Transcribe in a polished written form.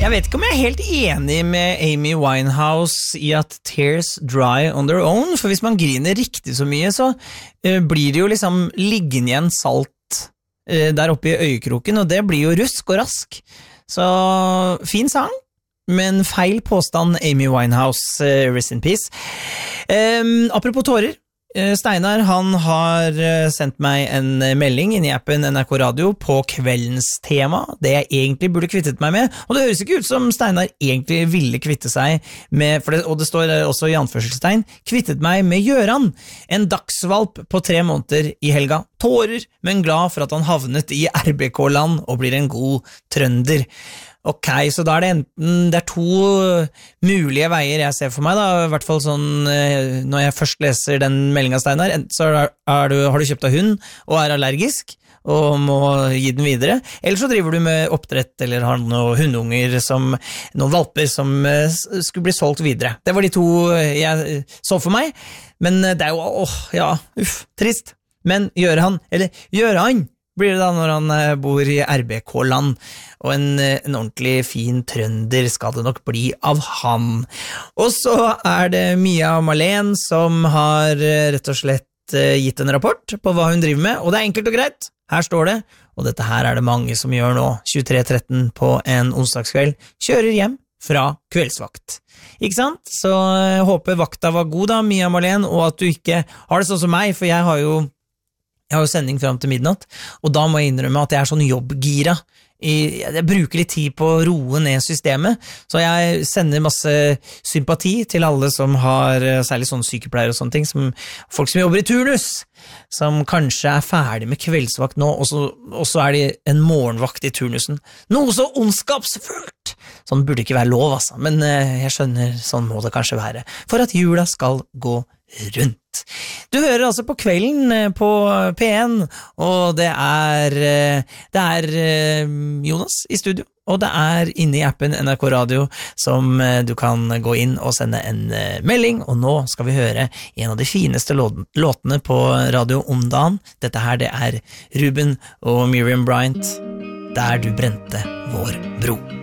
Jeg vet ikke om jeg er helt enig med Amy Winehouse I at tears dry on their own, for hvis man griner riktig så mye, så blir det jo liksom liggende igjen salt der oppe I øyekroken, og det blir jo rusk og rask. Så fin sang, men feil påstand Amy Winehouse, rest in peace. Apropos tårer, Steinar, han har sendt meg en melding inn I appen NRK Radio på kveldens tema, det jeg egentlig burde kvittet meg med, og det høres ikke ut som Steinar egentlig ville kvitte seg med, og det står også I anførselstegn, kvittet meg med Gjøran, en dagsvalp på 3 måneder I helga, tårer, men glad for at han havnet I RBK-land og blir en god trønder. Ok, så da det enten, det 2 mulige veier jeg ser for meg da, I hvert fall sånn, når jeg først leser den meldingen Steinar, så har du kjøpt av hund og allergisk, og må gi den videre, eller så driver du med oppdrett, eller har noen hundunger, noen valper som skulle bli solgt videre. Det var de 2 jeg så for meg, men det jo, trist. Men Gjøran blir det da når han bor I RBK-land, og en ordentlig fin trønder skal det nok bli av han. Og så det Mia Malene som har rett og slett gitt en rapport på hva hun driver med, og det enkelt og greit. Her står det, og dette her det mange som gjør nå, 23:13 på en onsdagskveld, kjører hjem fra kveldsvakt. Ikke sant? Så jeg håper vakta var god da, Mia Malene, og at du ikke har det sånn som meg, for jeg har jo sending frem til midnatt, og da må jeg innrømme at jeg sånn jobbgira. Jeg bruker litt tid på å roe ned systemet, så jeg sender masse sympati til alle som har, særlig sånne sykepleiere og sånne ting, folk som jobber I turnus, som kanskje ferdig med kveldsvakt nå, og så de en morgenvakt I turnusen. Noe så ondskapsfullt! Sånn burde ikke være lov, altså, men jeg skjønner, sånn må det kanskje være, for at jula skal gå rundt. Du hører altså på kvelden på P1, og det Jonas I studio, og det inne I appen NRK Radio som du kan gå inn og sende en melding, og nå skal vi høre en av de fineste låtene på radio om dagen. Dette her det Ruben og Miriam Bryant, Der du brente vår bro.